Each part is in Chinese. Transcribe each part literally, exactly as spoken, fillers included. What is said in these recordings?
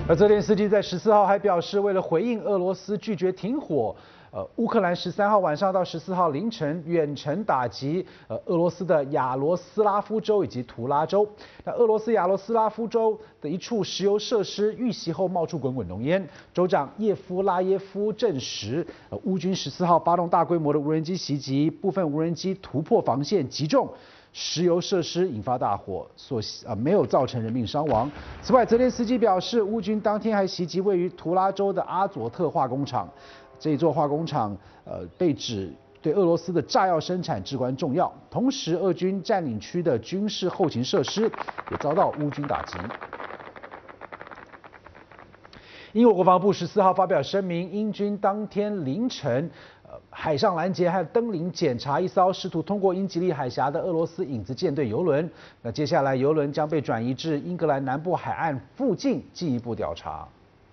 而泽连斯基在十四号还表示，为了回应俄罗斯拒绝停火，呃，乌克兰十三号晚上到十四号凌晨远程打击呃俄罗斯的亚罗斯拉夫州以及图拉州。那俄罗斯亚罗斯拉夫州的一处石油设施遇袭后冒出滚滚浓烟，州长叶夫拉耶夫证实，呃，乌军十四号发动大规模的无人机袭击，部分无人机突破防线击中石油设施，引发大火，所啊没有造成人命伤亡。此外，泽连斯基表示，乌军当天还袭击位于图拉州的阿佐特化工厂。这一座化工厂，呃，被指对俄罗斯的炸药生产至关重要。同时，俄军占领区的军事后勤设施也遭到乌军打击。英国国防部十四号发表声明，英军当天凌晨，呃，海上拦截和登临检查一艘试图通过英吉利海峡的俄罗斯影子舰队油轮。那接下来，油轮将被转移至英格兰南部海岸附近进一步调查。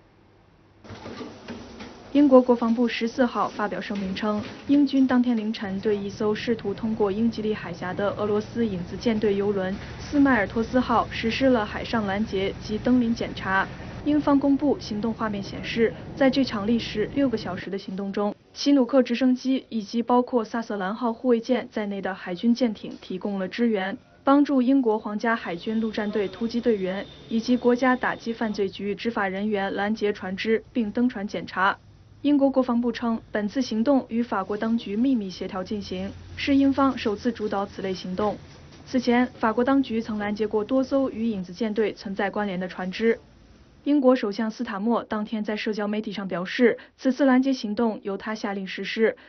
英国国防部十四号发表声明称，英军当天凌晨对一艘试图通过英吉利海峡的俄罗斯影子舰队油轮斯迈尔托斯号实施了海上拦截及登临检查。英方公布行动画面显示，在这场历时六个小时的行动中，希努克直升机以及包括萨瑟兰号护卫舰在内的海军舰艇提供了支援，帮助英国皇家海军陆战队突击队员以及国家打击犯罪局执法人员拦截船只并登船检查。英国国防部称，本次行动与法国当局秘密协调进行，是英方首次主导此类行动。此前，法国当局曾拦截过多艘与影子舰队存在关联的船只。英国首相斯塔默当天在社交媒体上表示，此次拦截行动由他下令实施，